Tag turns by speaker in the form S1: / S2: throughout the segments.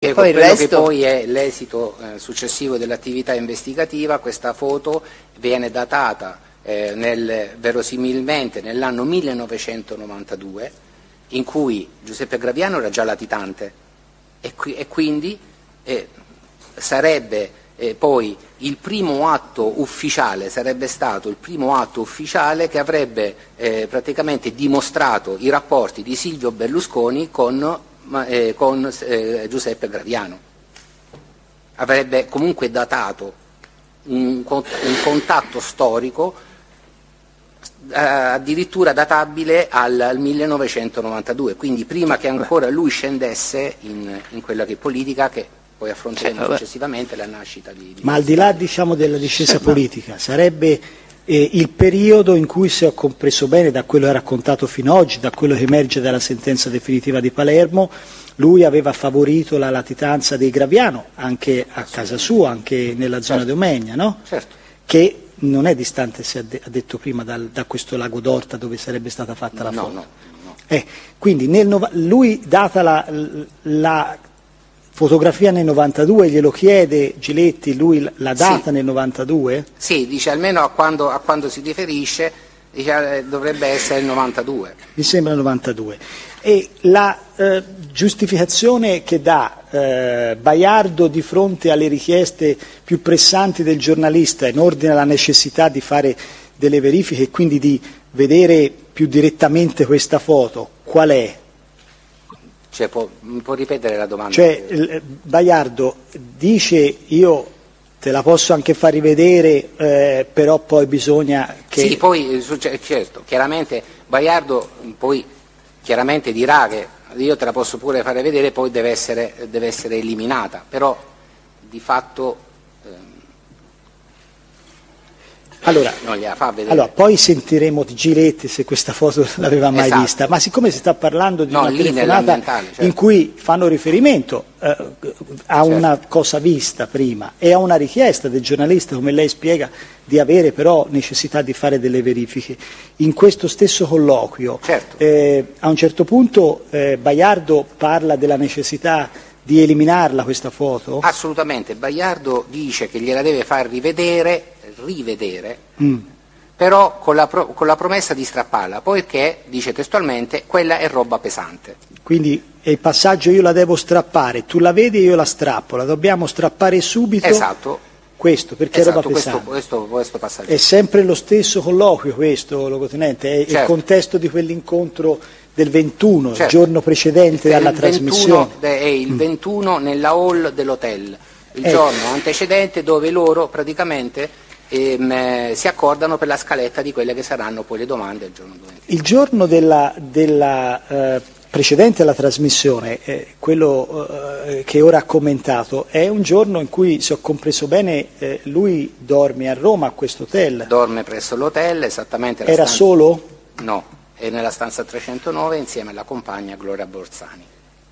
S1: Spiego
S2: poi
S1: quello
S2: il resto...
S1: che poi è l'esito successivo dell'attività investigativa. Questa foto viene datata verosimilmente nell'anno 1992, in cui Giuseppe Graviano era già latitante e quindi sarebbe poi il primo atto ufficiale, sarebbe stato il primo atto ufficiale che avrebbe praticamente dimostrato i rapporti di Silvio Berlusconi con Giuseppe Graviano. Avrebbe comunque datato un contatto storico addirittura databile al 1992, quindi prima che ancora lui scendesse in quella che è politica, che poi affronteremo successivamente, la nascita di
S3: Ma al di là, diciamo, della discesa politica, sarebbe il periodo in cui, se ho compreso bene da quello che ha raccontato fino ad oggi, da quello che emerge dalla sentenza definitiva di Palermo, lui aveva favorito la latitanza dei Graviano anche a casa sua, anche nella zona di Omegna, no?
S1: Certo.
S3: Che non è distante, si ha detto prima, da questo lago d'Orta dove sarebbe stata fatta la foto.
S1: No.
S3: Quindi lui, data la fotografia nel 92, glielo chiede Giletti, lui la data nel 92?
S1: Sì, dice almeno a quando si riferisce, dice, dovrebbe essere il 92.
S3: Mi sembra il 92. E la giustificazione che dà Baiardo di fronte alle richieste più pressanti del giornalista in ordine alla necessità di fare delle verifiche e quindi di vedere più direttamente questa foto, qual è?
S1: Cioè, può ripetere la domanda?
S3: Cioè, Baiardo dice: io te la posso anche far rivedere, però poi bisogna che...
S1: Sì, poi certo, chiaramente Baiardo poi chiaramente dirà che io te la posso pure fare vedere, poi deve essere eliminata, però di fatto non gliela fa vedere.
S3: Allora, poi sentiremo di Giletti se questa foto l'aveva mai vista, ma siccome si sta parlando di una telefonata certo, in cui fanno riferimento a una cosa vista prima e a una richiesta del giornalista, come lei spiega, di avere però necessità di fare delle verifiche, in questo stesso colloquio a un certo punto Baiardo parla della necessità di eliminarla questa foto?
S1: Assolutamente, Baiardo dice che gliela deve far rivedere, però con la promessa di strapparla, poiché, dice testualmente, quella è roba pesante.
S3: Quindi è il passaggio: io la devo strappare, tu la vedi e io la strappo, la dobbiamo strappare subito.
S1: Esatto.
S3: Questo, perché è roba pesante.
S1: Questo passaggio.
S3: È sempre lo stesso colloquio questo, luogotenente, è il contesto di quell'incontro del 21, il giorno precedente alla trasmissione.
S1: È il 21 nella hall dell'hotel, il giorno antecedente, dove loro praticamente si accordano per la scaletta di quelle che saranno poi le domande il giorno dopo.
S3: Il giorno della precedente alla trasmissione, quello che ora ha commentato, è un giorno in cui, se ho compreso bene, lui dorme a Roma a questo hotel.
S1: Dorme presso l'hotel, esattamente.
S3: Era solo?
S1: No, è nella stanza 309 insieme alla compagna Gloria Borsani.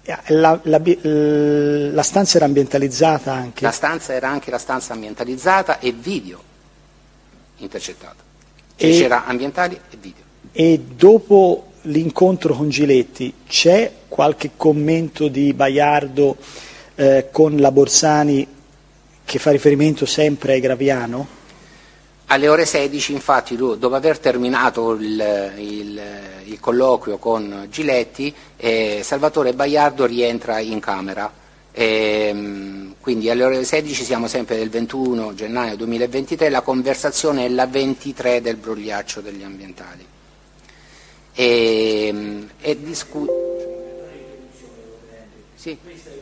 S3: La stanza era ambientalizzata anche?
S1: La stanza era anche la stanza ambientalizzata e video intercettato. C'era ambientali e video.
S3: E dopo l'incontro con Giletti c'è qualche commento di Baiardo con la Borsani che fa riferimento sempre ai Graviano?
S1: Alle ore 16, infatti, lui, dopo aver terminato il colloquio con Giletti, Salvatore Baiardo rientra in camera. Quindi alle ore 16 siamo sempre del 21 gennaio 2023, la conversazione è la 23 del brogliaccio degli ambientali. Sì.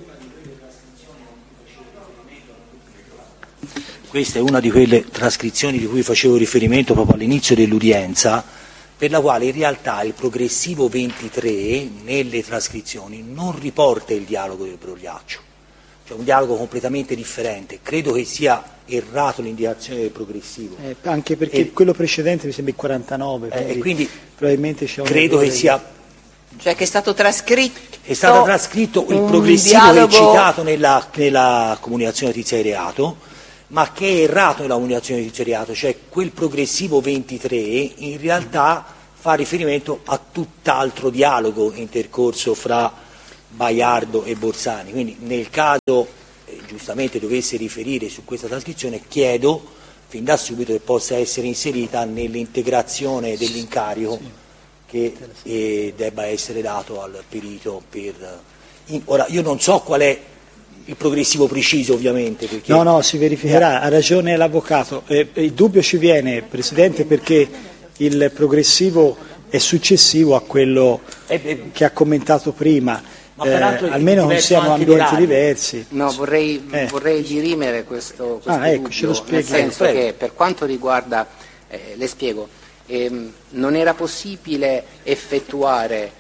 S4: Questa è una di quelle trascrizioni di cui facevo riferimento proprio all'inizio dell'udienza, per la quale in realtà il progressivo 23 nelle trascrizioni non riporta il dialogo del brogliaccio, cioè un dialogo completamente differente. Credo che sia errato l'indicazione del progressivo.
S3: Anche perché quello precedente mi sembra il 49,
S4: quindi
S3: probabilmente c'è un
S4: credo che sia...
S2: Cioè che è stato trascritto...
S4: È stato trascritto il progressivo dialogo... che è citato nella comunicazione di notizia di reato, ma che è errato nella comunicazione di notizia di reato, cioè quel progressivo 23 in realtà fa riferimento a tutt'altro dialogo intercorso fra Baiardo e Borsani. Quindi nel caso giustamente dovesse riferire su questa trascrizione, chiedo fin da subito che possa essere inserita nell'integrazione dell'incarico che debba essere dato al perito. Ora io non so qual è il progressivo preciso, ovviamente. Perché
S3: no, si verificherà, ha ragione l'avvocato. Il dubbio ci viene, Presidente, perché il progressivo è successivo a quello che ha commentato prima. Almeno non siamo ambienti diversi.
S1: No, vorrei dirimere questo
S3: ecco, ce lo
S1: dubbio, nel senso che per quanto riguarda, le spiego, non era possibile effettuare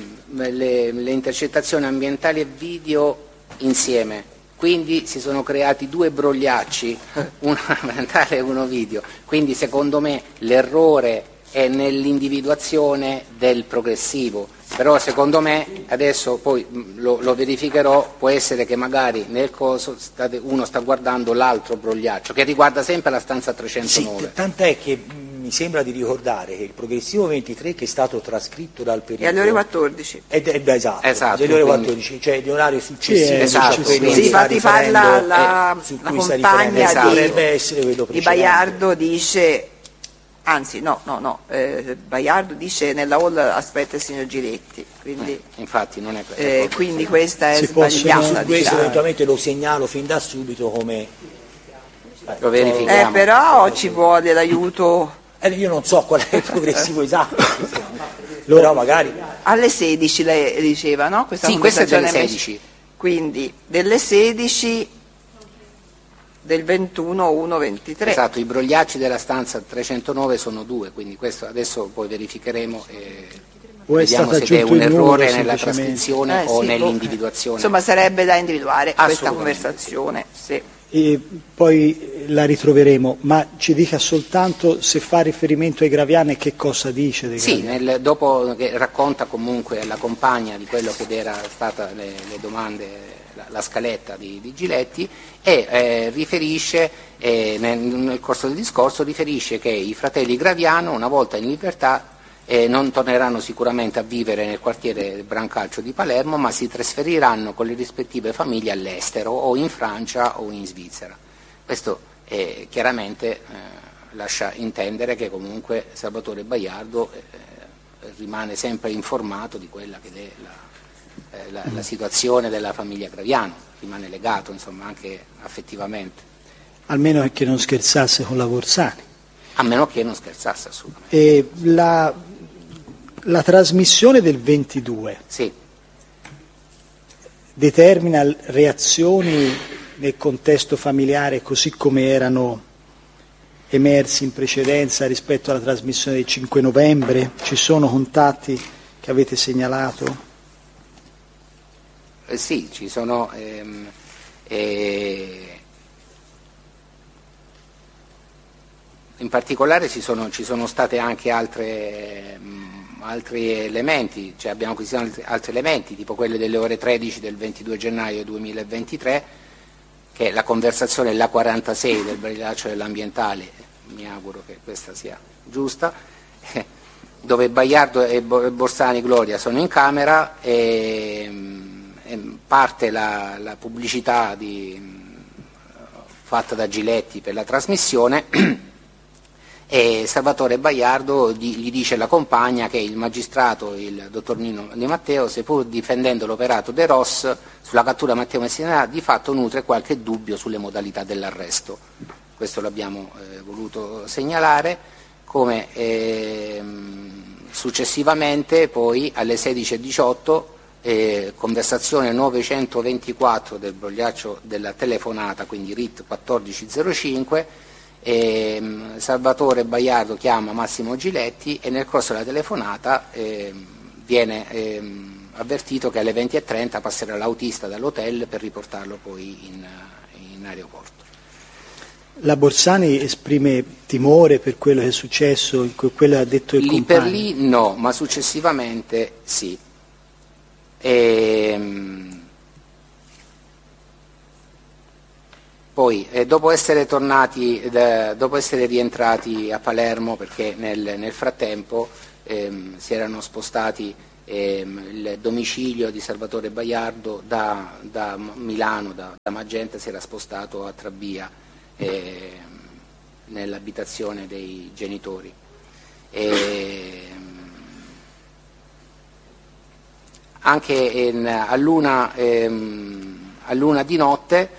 S1: le intercettazioni ambientali e video insieme, quindi si sono creati due brogliacci, uno ambientale e uno video, quindi secondo me l'errore è nell'individuazione del progressivo, però secondo me, adesso poi lo verificherò, può essere che magari nel coso uno sta guardando l'altro brogliaccio che riguarda sempre la stanza 309.
S4: Sì, tant'è che mi sembra di ricordare che il progressivo 23 che è stato trascritto dal perito
S2: è alle ore 14
S4: esatto, alle ore 14, cioè di orario successivo,
S2: sì, infatti parla la compagna
S4: dovrebbe essere quello
S2: di Baiardo, dice, anzi Baiardo dice nella hall aspetta il signor Giletti, quindi
S1: infatti non è
S2: quindi questa è sbagliata,
S4: questo eventualmente lo segnalo fin da subito come
S1: lo verifichiamo.
S2: Però ci vuole l'aiuto.
S4: Io non so qual è il progressivo esatto, però magari
S2: Alle 16 lei diceva, no?
S1: Questa è delle 16.
S2: Quindi delle 16 del 21-1-23.
S1: Esatto, i brogliacci della stanza 309 sono due, quindi questo adesso poi verificheremo e vediamo se è un errore nella trascrizione o nell'individuazione.
S2: Insomma sarebbe da individuare questa conversazione. Sì.
S3: E poi la ritroveremo, ma ci dica soltanto se fa riferimento ai Graviani e che cosa dice dei Graviani.
S1: Sì, dopo che racconta comunque la compagna di quello che era stata le domande, la scaletta di Giletti, e riferisce, nel corso del discorso riferisce che i fratelli Graviano, una volta in libertà, non torneranno sicuramente a vivere nel quartiere Brancaccio di Palermo, ma si trasferiranno con le rispettive famiglie all'estero o in Francia o in Svizzera. Questo chiaramente lascia intendere che comunque Salvatore Baiardo rimane sempre informato di quella che è la situazione della famiglia Graviano, rimane legato insomma anche affettivamente.
S3: Almeno che non scherzasse con la Borsani.
S1: A meno che non scherzasse assolutamente.
S3: La trasmissione del 22
S1: sì.
S3: Determina reazioni nel contesto familiare così come erano emersi in precedenza rispetto alla trasmissione del 5 novembre? Ci sono contatti che avete segnalato?
S1: Sì, ci sono. In particolare ci sono state anche altri elementi, cioè abbiamo acquisito altri elementi, tipo quelle delle ore 13 del 22 gennaio 2023, che è la conversazione la 46 del brigliaccio dell'ambientale, mi auguro che questa sia giusta, dove Baiardo e Borsani Gloria sono in camera e parte la pubblicità fatta da Giletti per la trasmissione. E Salvatore Baiardo gli dice alla compagna che il magistrato, il dottor Nino Di Matteo, seppur difendendo l'operato De Ros sulla cattura Matteo Messina, di fatto nutre qualche dubbio sulle modalità dell'arresto. Questo l'abbiamo voluto segnalare, come successivamente poi alle 16:18 conversazione 924 del brogliaccio della telefonata, quindi RIT 1405, Salvatore Baiardo chiama Massimo Giletti e nel corso della telefonata viene avvertito che alle 20:30 passerà l'autista dall'hotel per riportarlo poi in aeroporto.
S3: La Borsani esprime timore per quello che è successo, quello che ha detto il compagno?
S1: Per lì no, ma successivamente sì. Poi, dopo essere rientrati a Palermo, perché nel frattempo si erano spostati il domicilio di Salvatore Baiardo da Milano, da Magenta, si era spostato a Trabia, nell'abitazione dei genitori. Anche a luna di notte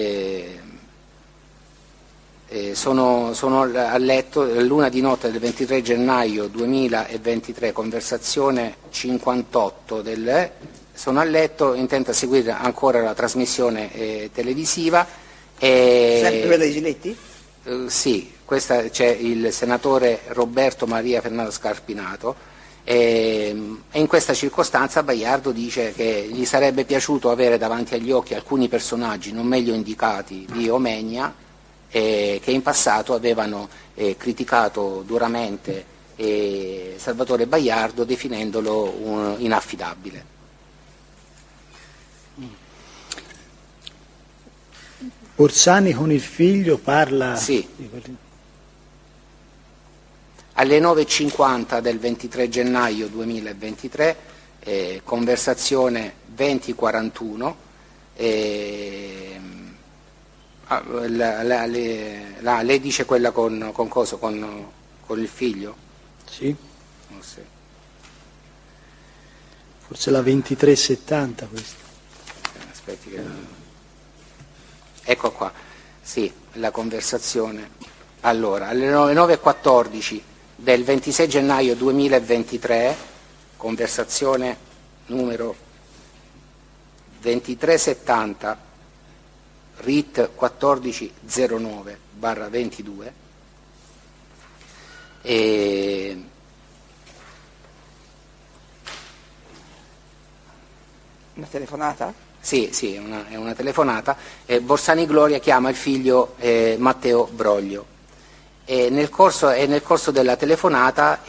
S1: sono a letto, luna di notte del 23 gennaio 2023, conversazione 58 sono a letto, intento a seguire ancora la trasmissione televisiva.
S2: Sempre quella dei Giletti?
S1: Sì, c'è il senatore Roberto Maria Fernando Scarpinato, e in questa circostanza Baiardo dice che gli sarebbe piaciuto avere davanti agli occhi alcuni personaggi non meglio indicati di Omegna, che in passato avevano criticato duramente Salvatore Baiardo, definendolo inaffidabile.
S3: Borsani con il figlio parla...
S1: Sì. Alle 9.50 del 23 gennaio 2023, conversazione 2041, lei dice quella con il figlio?
S3: Sì.
S1: Oh, sì.
S3: Forse la 2370 questa.
S1: Aspetti che... Ecco qua, sì, la conversazione. Allora, alle 9.14 del 26 gennaio 2023, conversazione numero 2370, RIT 1409/22,
S2: Una telefonata?
S1: Sì, è una telefonata. Borsani Gloria chiama il figlio Matteo Broglio. Nel corso della telefonata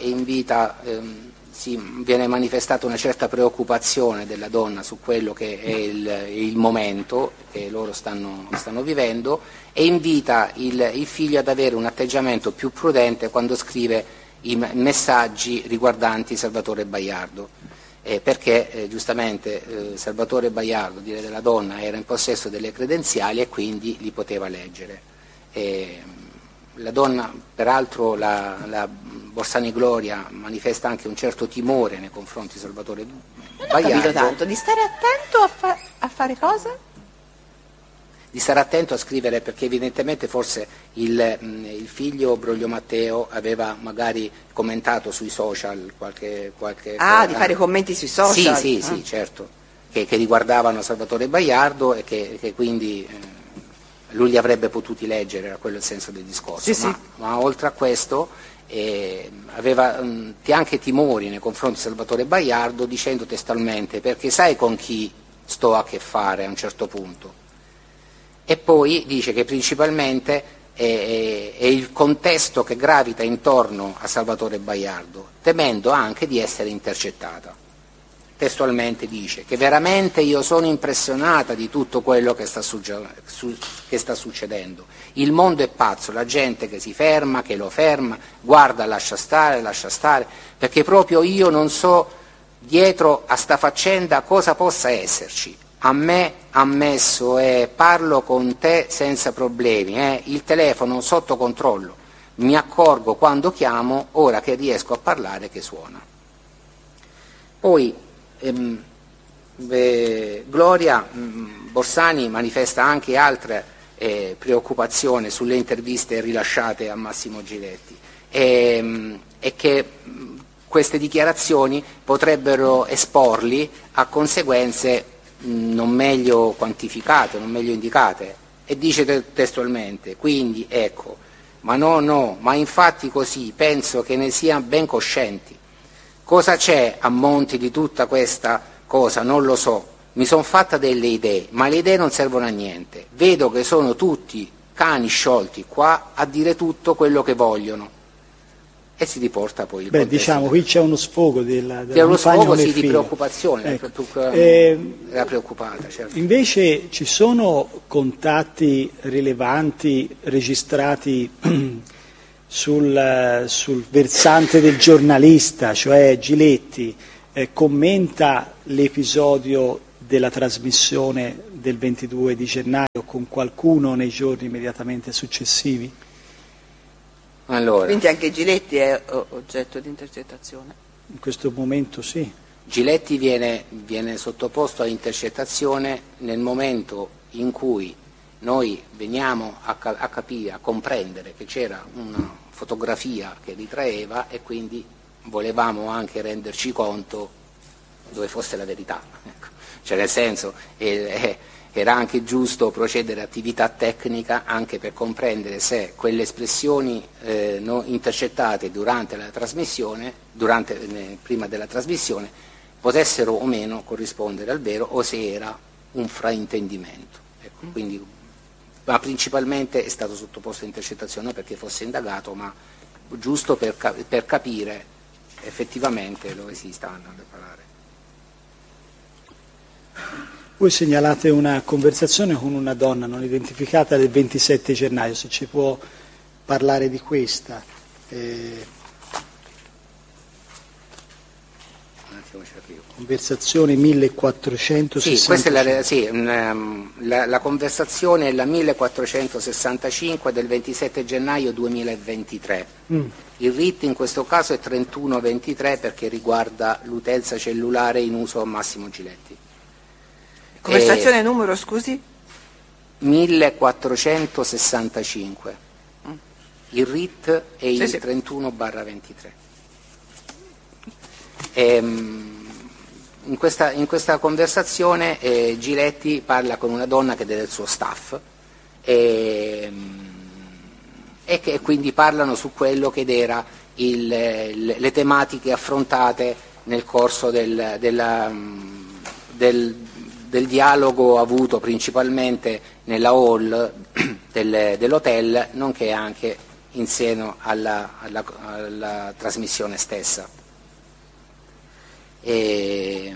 S1: viene manifestata una certa preoccupazione della donna su quello che è il momento che loro stanno vivendo, e invita il figlio ad avere un atteggiamento più prudente quando scrive i messaggi riguardanti Salvatore Baiardo, perché giustamente Salvatore Baiardo, dire della donna, era in possesso delle credenziali e quindi li poteva leggere. La donna, peraltro la Borsani Gloria manifesta anche un certo timore nei confronti di Salvatore Baiardo.
S2: Non ho capito tanto, di stare attento a fare cosa?
S1: Di stare attento a scrivere, perché evidentemente forse il figlio Broglio Matteo aveva magari commentato sui social qualche
S2: di fare commenti sui social?
S1: Sì, certo, che riguardavano Salvatore Baiardo e che quindi... lui li avrebbe potuti leggere, era quello il senso del discorso,
S2: sì.
S1: Ma oltre a questo aveva anche timori nei confronti di Salvatore Baiardo, dicendo testualmente: perché sai con chi sto a che fare a un certo punto. E poi dice che principalmente è il contesto che gravita intorno a Salvatore Baiardo, temendo anche di essere intercettata. Testualmente dice che veramente io sono impressionata di tutto quello che sta succedendo. Il mondo è pazzo, la gente che si ferma, che lo ferma, guarda, lascia stare, perché proprio io non so dietro a sta faccenda cosa possa esserci. A me ha messo parlo con te senza problemi, il telefono sotto controllo, mi accorgo quando chiamo, ora che riesco a parlare che suona. Poi Gloria Borsani manifesta anche altre preoccupazioni sulle interviste rilasciate a Massimo Giletti, e che queste dichiarazioni potrebbero esporli a conseguenze non meglio quantificate, non meglio indicate, e dice testualmente: quindi ecco, ma infatti così penso che ne siano ben coscienti. Cosa c'è a monte di tutta questa cosa? Non lo so. Mi sono fatta delle idee, ma le idee non servono a niente. Vedo che sono tutti cani sciolti qua a dire tutto quello che vogliono. E si riporta poi il contesto.
S3: Diciamo, qui c'è uno sfogo della
S1: c'è uno sfogo
S3: di
S1: preoccupazione.
S3: Ecco.
S1: Era preoccupata, certo.
S3: Invece ci sono contatti rilevanti registrati sul versante del giornalista, cioè Giletti, commenta l'episodio della trasmissione del 22 di gennaio con qualcuno nei giorni immediatamente successivi?
S1: Allora,
S2: quindi anche Giletti è oggetto di intercettazione?
S3: In questo momento sì.
S1: Giletti viene sottoposto a intercettazione nel momento in cui noi veniamo a capire, a comprendere che c'era una fotografia che ritraeva e quindi volevamo anche renderci conto dove fosse la verità. Ecco. Cioè nel senso, era anche giusto procedere a attività tecnica anche per comprendere se quelle espressioni intercettate durante la trasmissione, prima della trasmissione, potessero o meno corrispondere al vero o se era un fraintendimento. Ecco, quindi, ma principalmente è stato sottoposto a intercettazione non perché fosse indagato, ma giusto per capire effettivamente dove si sta andando a parlare.
S3: Voi segnalate una conversazione con una donna non identificata del 27 gennaio, se ci può parlare di questa. Conversazione 1465.
S1: Sì, questa è la conversazione è la 1465 del 27 gennaio 2023. Il RIT in questo caso è 3123 perché riguarda l'utenza cellulare in uso a Massimo Giletti.
S2: Conversazione numero, scusi?
S1: 1465. Il RIT è il 31/23. In questa conversazione Giletti parla con una donna che è del suo staff e che quindi parlano su quello che era le tematiche affrontate nel corso del dialogo avuto principalmente nella hall dell'hotel, nonché anche in seno alla trasmissione stessa. E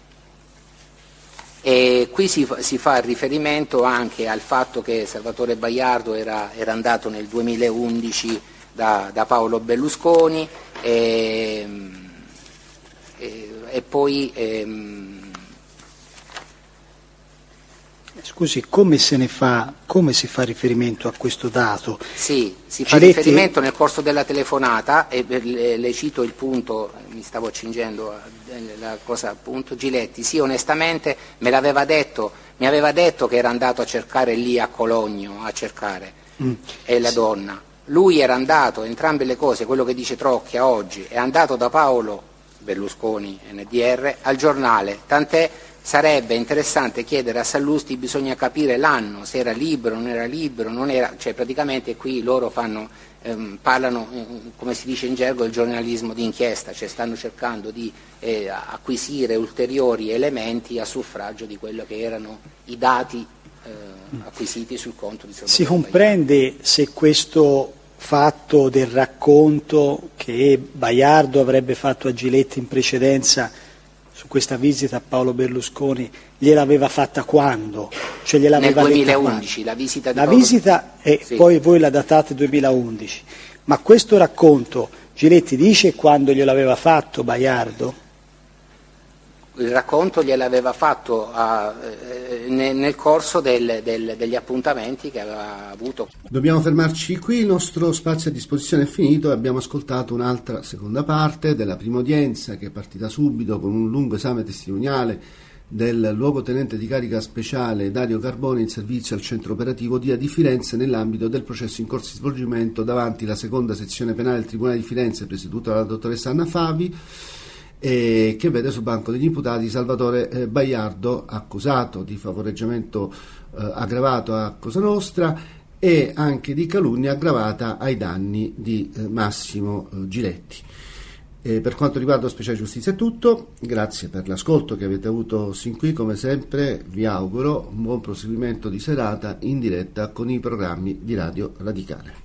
S1: qui si fa riferimento anche al fatto che Salvatore Baiardo era andato nel 2011 da Paolo Berlusconi e poi
S3: Scusi, come si fa riferimento a questo dato?
S1: Sì, si fa riferimento nel corso della telefonata, e le cito il punto, mi stavo accingendo la cosa, appunto, Giletti, sì, onestamente mi aveva detto che era andato a cercare lì a Cologno, è la donna. Lui era andato, entrambe le cose, quello che dice Trocchia oggi, è andato da Paolo Berlusconi, NDR, al giornale, tant'è. Sarebbe interessante chiedere a Sallusti, bisogna capire l'anno, se era libero, non era libero, cioè praticamente qui loro parlano, come si dice in gergo, il giornalismo di inchiesta, cioè stanno cercando di acquisire ulteriori elementi a suffragio di quello che erano i dati acquisiti sul conto di Salvatore.
S3: Si comprende se questo fatto del racconto che Baiardo avrebbe fatto a Giletti in precedenza su questa visita a Paolo Berlusconi, gliel'aveva fatta quando? Cioè gliel'aveva
S1: nel 2011, la visita di
S3: la
S1: Paolo...
S3: visita e sì. Poi voi la datate 2011. Ma questo racconto Giletti dice quando gliel'aveva fatto Baiardo?
S1: Il racconto gliel'aveva fatto nel corso degli appuntamenti che aveva avuto.
S5: Dobbiamo fermarci qui, il nostro spazio a disposizione è finito e abbiamo ascoltato un'altra seconda parte della prima udienza che è partita subito con un lungo esame testimoniale del luogotenente di carica speciale Dario Carboni in servizio al centro operativo DIA di Firenze nell'ambito del processo in corso di svolgimento davanti la seconda sezione penale del Tribunale di Firenze presieduta dalla dottoressa Anna Favi, che vede sul banco degli imputati Salvatore Baiardo, accusato di favoreggiamento aggravato a Cosa Nostra e anche di calunnia aggravata ai danni di Massimo Giletti. Per quanto riguarda lo speciale giustizia è tutto, grazie per l'ascolto che avete avuto sin qui, come sempre vi auguro un buon proseguimento di serata in diretta con i programmi di Radio Radicale.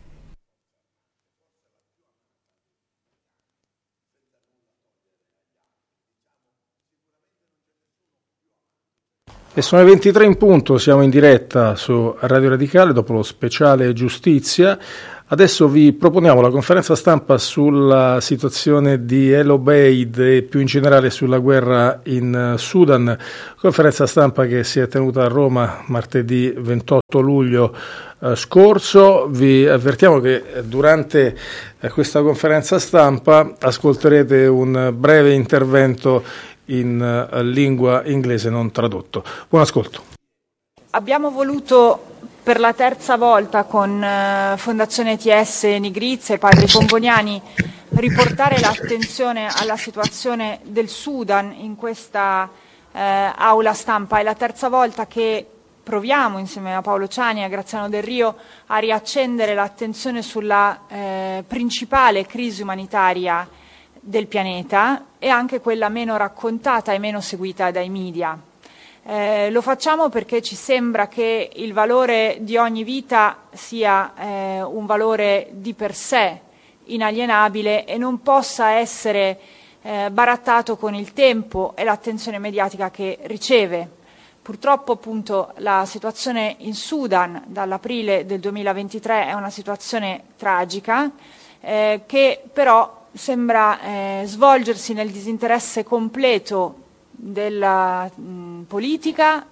S6: E sono le 23 in punto, siamo in diretta su Radio Radicale dopo lo speciale giustizia. Adesso vi proponiamo la conferenza stampa sulla situazione di El Obeid e più in generale sulla guerra in Sudan, conferenza stampa che si è tenuta a Roma martedì 28 luglio scorso. Vi avvertiamo che durante questa conferenza stampa ascolterete un breve intervento in lingua inglese non tradotto. Buon ascolto.
S7: Abbiamo voluto per la terza volta con Fondazione ETS Nigrizia e Padri Pomboniani riportare l'attenzione alla situazione del Sudan in questa aula stampa. È la terza volta che proviamo insieme a Paolo Ciani e a Graziano Del Rio a riaccendere l'attenzione sulla principale crisi umanitaria del pianeta e anche quella meno raccontata e meno seguita dai media. Lo facciamo perché ci sembra che il valore di ogni vita sia un valore di per sé inalienabile e non possa essere barattato con il tempo e l'attenzione mediatica che riceve. Purtroppo appunto la situazione in Sudan dall'aprile del 2023 è una situazione tragica che però sembra svolgersi nel disinteresse completo della politica,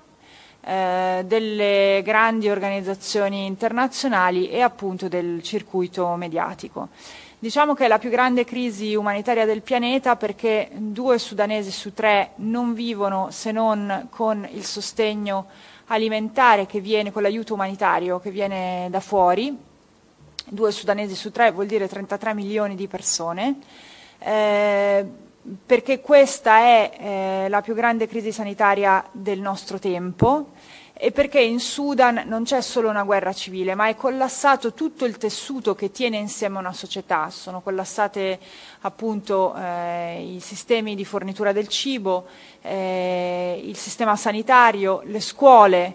S7: delle grandi organizzazioni internazionali e appunto del circuito mediatico. Diciamo che è la più grande crisi umanitaria del pianeta perché 2 sudanesi su 3 non vivono se non con il sostegno alimentare che viene, con l'aiuto umanitario che viene da fuori. 2 sudanesi su 3 vuol dire 33 milioni di persone. Perché questa è la più grande crisi sanitaria del nostro tempo e perché in Sudan non c'è solo una guerra civile, ma è collassato tutto il tessuto che tiene insieme una società. Sono collassate appunto i sistemi di fornitura del cibo, il sistema sanitario, le scuole,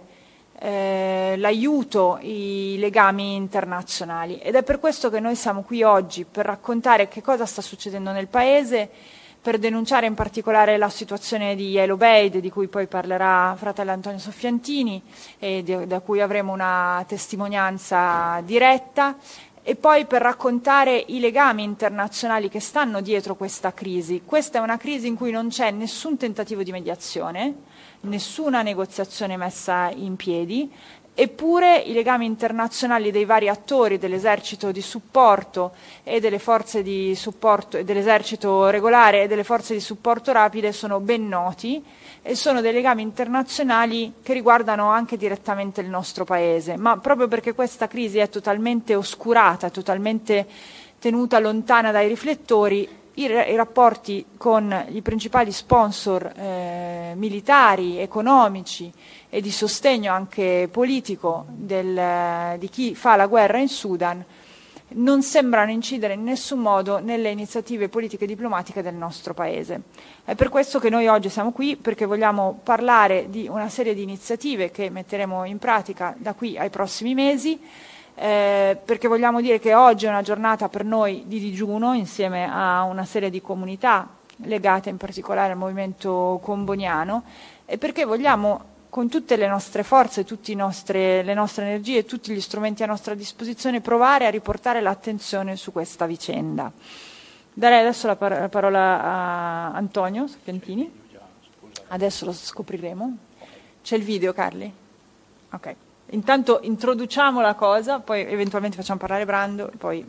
S7: l'aiuto, i legami internazionali. Ed è per questo che noi siamo qui oggi, per raccontare che cosa sta succedendo nel Paese, per denunciare in particolare la situazione di El Obeid, di cui poi parlerà fratello Antonio Soffiantini e da cui avremo una testimonianza diretta, e poi per raccontare i legami internazionali che stanno dietro questa crisi. Questa è una crisi in cui non c'è nessun tentativo di mediazione, nessuna negoziazione messa in piedi, eppure i legami internazionali dei vari attori, dell'esercito di supporto e delle forze di supporto, dell'esercito regolare e delle forze di supporto rapide sono ben noti e sono dei legami internazionali che riguardano anche direttamente il nostro Paese. Ma proprio perché questa crisi è totalmente oscurata, totalmente tenuta lontana dai riflettori, i rapporti con i principali sponsor militari, economici e di sostegno anche politico di chi fa la guerra in Sudan non sembrano incidere in nessun modo nelle iniziative politiche e diplomatiche del nostro Paese. È per questo che noi oggi siamo qui, perché vogliamo parlare di una serie di iniziative che metteremo in pratica da qui ai prossimi mesi, perché vogliamo dire che oggi è una giornata per noi di digiuno insieme a una serie di comunità legate in particolare al movimento comboniano, e perché vogliamo con tutte le nostre forze, le nostre energie e tutti gli strumenti a nostra disposizione provare a riportare l'attenzione su questa vicenda. Darei adesso la parola a Antonio Soffiantini. Adesso lo scopriremo. C'è il video, Carli? Ok. Intanto introduciamo la cosa, poi eventualmente facciamo parlare Brando e poi...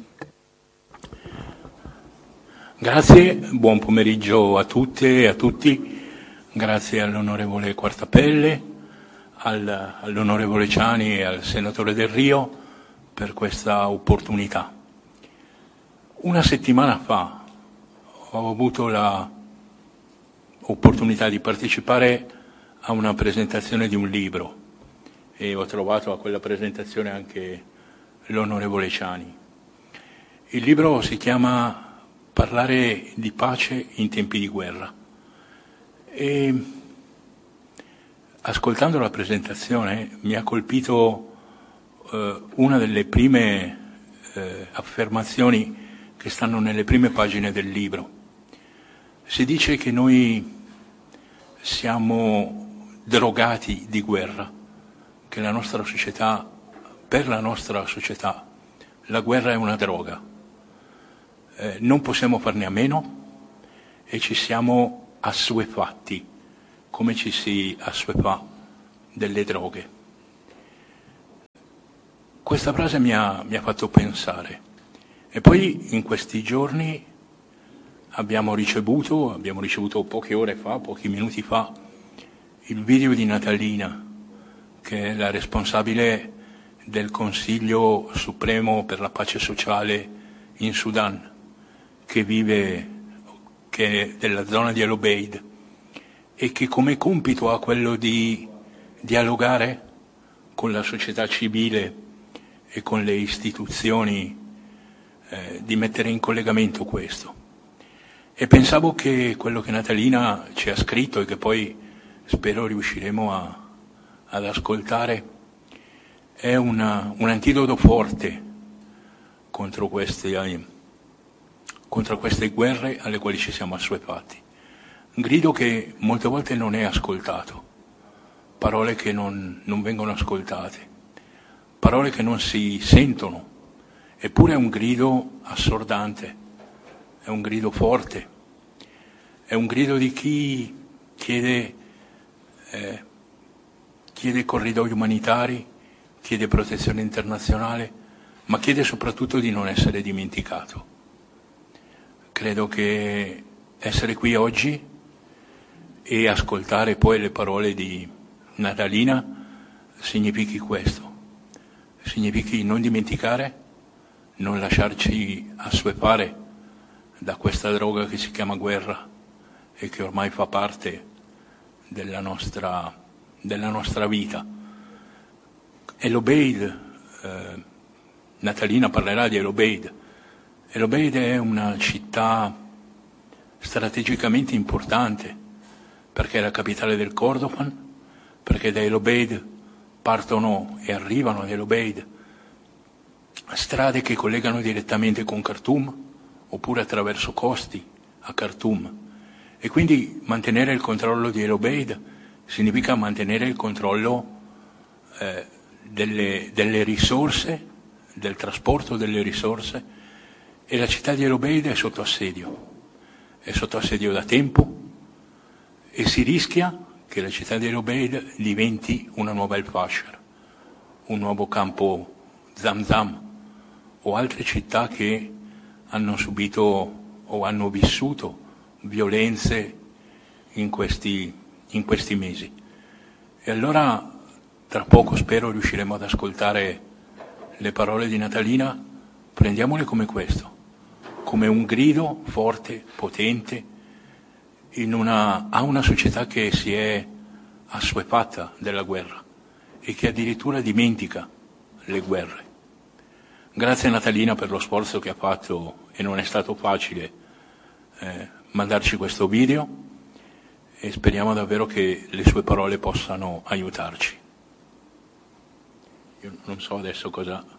S8: Grazie, buon pomeriggio a tutte e a tutti. Grazie all'onorevole Quartapelle, all'onorevole Ciani e al senatore Del Rio per questa opportunità. Una settimana fa ho avuto l'opportunità di partecipare a una presentazione di un libro e ho trovato a quella presentazione anche l'onorevole Ciani. Il libro si chiama Parlare di pace in tempi di guerra e ascoltando la presentazione mi ha colpito una delle prime affermazioni che stanno nelle prime pagine del libro. Si dice che noi siamo drogati di guerra, che la nostra società, per la nostra società, la guerra è una droga, non possiamo farne a meno e ci siamo assuefatti, come ci si assuefa delle droghe. Questa frase mi ha fatto pensare. E poi in questi giorni abbiamo ricevuto poche ore fa, pochi minuti fa, il video di Natalina, che è la responsabile del Consiglio Supremo per la Pace Sociale in Sudan, che è della zona di El Obeid, e che come compito ha quello di dialogare con la società civile e con le istituzioni, di mettere in collegamento questo. E pensavo che quello che Natalina ci ha scritto e che poi spero riusciremo ad ascoltare è un antidoto forte contro queste guerre alle quali ci siamo assuefatti. Un grido che molte volte non è ascoltato, parole che non vengono ascoltate, parole che non si sentono, eppure è un grido assordante, è un grido forte, è un grido di chi chiede corridoi umanitari, chiede protezione internazionale, ma chiede soprattutto di non essere dimenticato. Credo che essere qui oggi e ascoltare poi le parole di Natalina significhi questo, significhi non dimenticare, non lasciarci assuefare da questa droga che si chiama guerra e che ormai fa parte della nostra vita. El Obeid, Natalina parlerà di El Obeid. El Obeid è una città strategicamente importante perché è la capitale del Kordofan, perché da El Obeid partono e arrivano ad El Obeid strade che collegano direttamente con Khartoum oppure attraverso costi a Khartoum. E quindi mantenere il controllo di El Obeid significa mantenere il controllo delle risorse, del trasporto delle risorse, e la città di El Obeid è sotto assedio da tempo e si rischia che la città di El Obeid diventi una nuova El Fasher, un nuovo campo Zamzam o altre città che hanno subito o hanno vissuto violenze in questi mesi. E allora tra poco spero riusciremo ad ascoltare le parole di Natalina, prendiamole come questo, come un grido forte, potente, a una società che si è assuefatta della guerra e che addirittura dimentica le guerre. Grazie Natalina per lo sforzo che ha fatto, e non è stato facile mandarci questo video, e speriamo davvero che le sue parole possano aiutarci. Io non so adesso cosa